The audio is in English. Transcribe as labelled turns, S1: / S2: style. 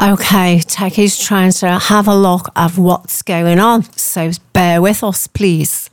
S1: Okay, Techie's trying to have a look at what's going on, so bear with us, please.